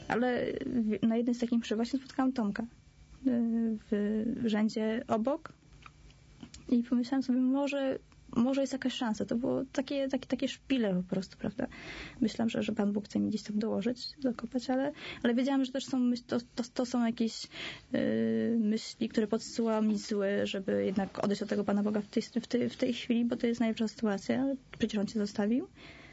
Ale na jednej z takich mszy właśnie spotkałam Tomka w rzędzie obok i pomyślałam sobie, może jest jakaś szansa. To było takie szpile po prostu, prawda? Myślałam, że Pan Bóg chce mi gdzieś tam dołożyć, zakopać, ale wiedziałam, że też to są jakieś myśli, które podsyłał mi zły, żeby jednak odejść od tego Pana Boga w tej chwili, bo to jest najlepsza sytuacja. Przecież On cię zostawił.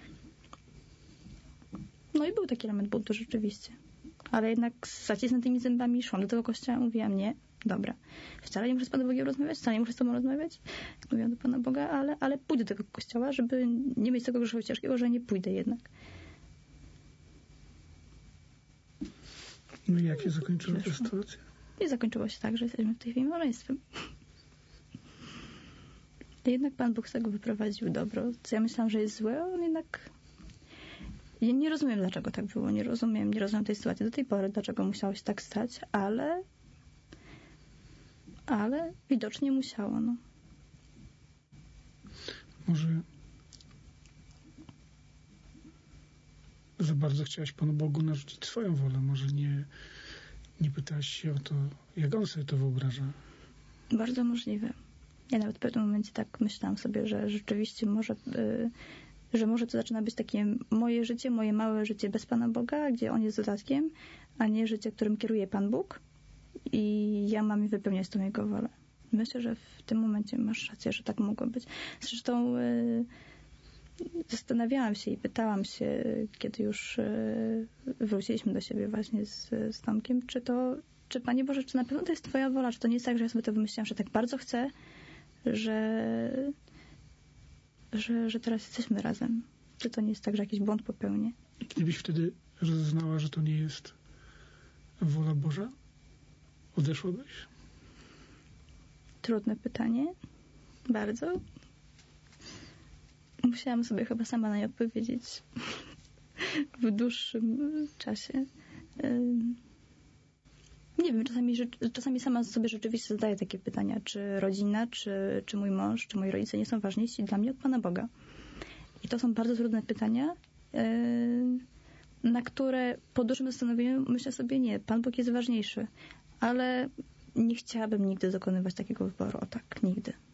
No i był taki element buntu rzeczywiście. Ale jednak z zacisniętymi zębami szłam do tego kościoła i mówiłam, nie, dobra. Wcale nie muszę z Panem Bogiem rozmawiać, wcale nie muszę z Tobą rozmawiać. Mówiłam do Pana Boga, ale pójdę do tego kościoła, żeby nie mieć tego grzechu ciężkiego, że nie pójdę jednak. No i jak się zakończyła ta sytuacja? I zakończyło się tak, że jesteśmy w tej chwili małżeństwem. I jednak Pan Bóg z tego wyprowadził dobro. Co ja myślałam, że jest złe, on jednak... Ja nie rozumiem, dlaczego tak było. Nie rozumiem tej sytuacji do tej pory, dlaczego musiało się tak stać, ale widocznie musiało, no. Może za bardzo chciałaś Panu Bogu narzucić swoją wolę. Może nie pytałaś się o to, jak On sobie to wyobraża. Bardzo możliwe. Ja nawet w pewnym momencie tak myślałam sobie, że rzeczywiście może to zaczyna być takie moje życie, moje małe życie bez Pana Boga, gdzie On jest dodatkiem, a nie życie, którym kieruje Pan Bóg i ja mam wypełniać tą Jego wolę. Myślę, że w tym momencie masz rację, że tak mogło być. Zresztą zastanawiałam się i pytałam się, kiedy już wróciliśmy do siebie właśnie z Tomkiem, czy Panie Boże, czy na pewno to jest Twoja wola, czy to nie jest tak, że ja sobie to wymyśliłam, że tak bardzo chcę, że teraz jesteśmy razem. Czy to nie jest tak, że jakiś błąd popełnię? Gdybyś wtedy rozeznała, że to nie jest wola Boża, odeszłabyś? Trudne pytanie. Bardzo. Musiałam sobie chyba sama na nie odpowiedzieć w dłuższym czasie. Nie wiem, czasami sama sobie rzeczywiście zadaję takie pytania, czy rodzina, czy mój mąż, czy moi rodzice nie są ważniejsi dla mnie od Pana Boga. I to są bardzo trudne pytania, na które po dużym zastanowieniu myślę sobie, nie, Pan Bóg jest ważniejszy, ale nie chciałabym nigdy dokonywać takiego wyboru, o tak, nigdy.